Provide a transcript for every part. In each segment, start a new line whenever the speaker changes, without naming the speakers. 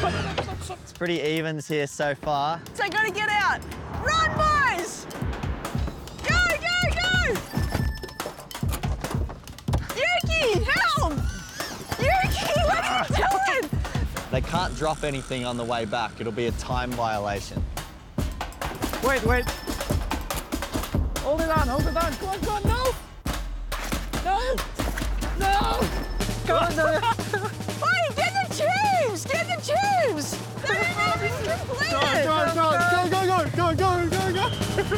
It's pretty evens here so far.
So gotta get out. Run, boys! Go, go, go! Yuki, help! Yuki, what are you doing?
They can't drop anything on the way back. It'll be a time violation.
Wait, wait. Hold it on, hold it on. Come on, come on, no! No! No! Come on, no!
Wait, get the tubes! Get the tubes! They haven't even completed!
Go, go, go, go!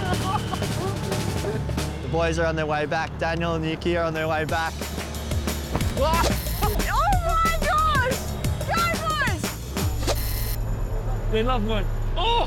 The boys are on their way back. Daniel and Yuki are on their way back.
Oh my gosh! Go, boys!
They love one. Oh!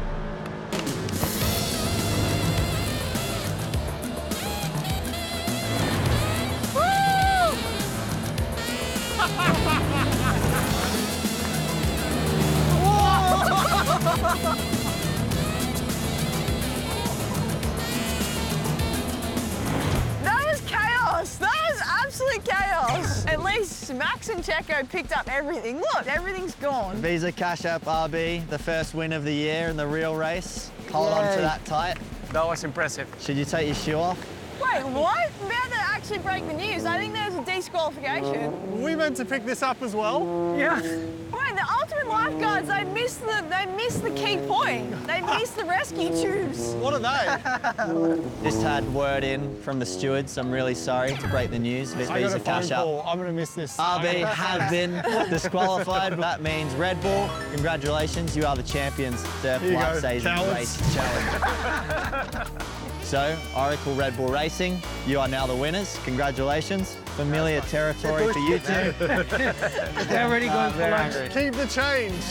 That was chaos. That was absolute chaos. At least Max and Checo picked up everything. Look, everything's gone.
Visa Cash App RB, the first win of the year in the real race. Hold on to that tight.
That was impressive.
Should you take your shoe off?
Wait, what? I'm about to actually break the news. I think there's a disqualification.
Were we meant to pick this up as well?
Yeah.
Wait, the ultimate lifeguards, they missed the key point. They missed the rescue tubes.
What are they?
Just had word in from the stewards. I'm really sorry to break the news.
I got
Visa
a phone
Cash App
call. I'm going to miss this.
RB have been disqualified. That means Red Bull, congratulations, you are the champions. Surf
Here you
Life
go,
Saving
cowards.
Race Challenge. So, Oracle Red Bull Racing, you are now the winners. Congratulations. Familiar territory for you two.
They're already going for lunch.
Keep the change.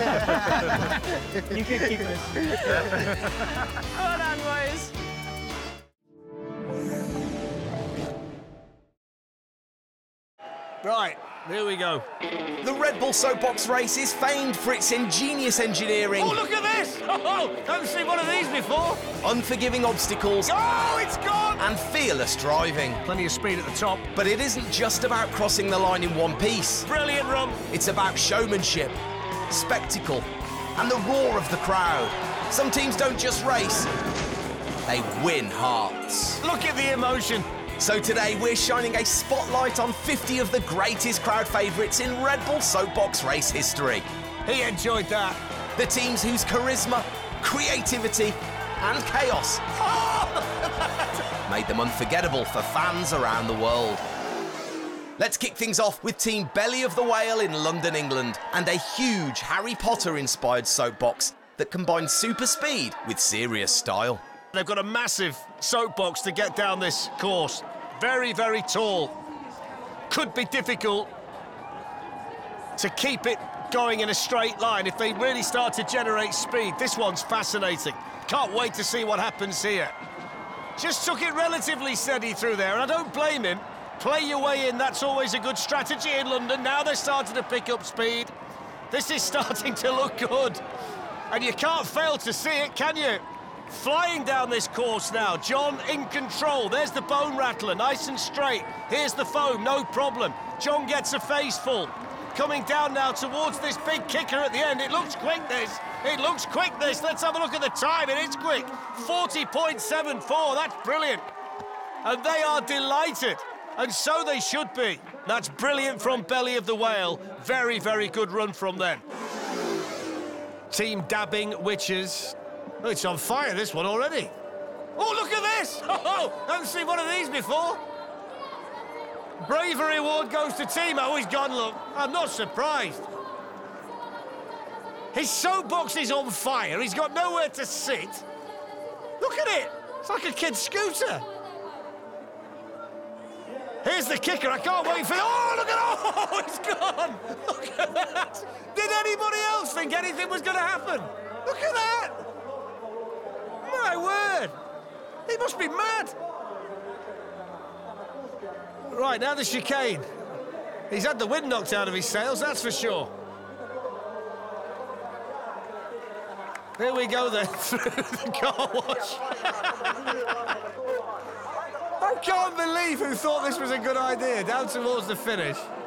You can keep this.
Well done, boys.
Right, here we go. The Red Bull Soapbox race is famed for its ingenious engineering.
Oh, look at this! Oh, haven't seen one of these before.
Unforgiving obstacles.
Oh, it's gone!
And fearless driving.
Plenty of speed at the top.
But it isn't just about crossing the line in one piece.
Brilliant run.
It's about showmanship, spectacle, and the roar of the crowd. Some teams don't just race, they win hearts.
Look at the emotion.
So today we're shining a spotlight on 50 of the greatest crowd favourites in Red Bull Soapbox race history.
He enjoyed that.
The teams whose charisma, creativity and chaos made them unforgettable for fans around the world. Let's kick things off with Team Belly of the Whale in London, England, and a huge Harry Potter-inspired soapbox that combines super speed with serious style.
They've got a massive soapbox to get down this course. Very, very tall. Could be difficult to keep it going in a straight line if they really start to generate speed. This one's fascinating. Can't wait to see what happens here. Just took it relatively steady through there, and I don't blame him. Play your way in, that's always a good strategy in London. Now they're starting to pick up speed. This is starting to look good. And you can't fail to see it, can you? Flying down this course now, John in control. There's the bone rattler, nice and straight. Here's the foam, no problem. John gets a face full. Coming down now towards this big kicker at the end. It looks quick, this. It looks quick, this. Let's have a look at the time. It is quick. 40.74, that's brilliant. And they are delighted. And so they should be. That's brilliant from Belly of the Whale. Very, very good run from them. Team Dabbing Witches. Oh, it's on fire, this one already. Oh, look at this! Oh, haven't seen one of these before. Bravery award goes to Timo. Oh, he's gone, look. I'm not surprised. His soapbox is on fire. He's got nowhere to sit. Look at it. It's like a kid's scooter. Here's the kicker. I can't wait for it. Oh, look at it. Oh, it's gone. Look at that. Did anybody else think anything was going to happen? Look at that. My word! He must be mad! Right, now the chicane. He's had the wind knocked out of his sails, that's for sure. Here we go then, through the car wash. I can't believe who thought this was a good idea, down towards the finish.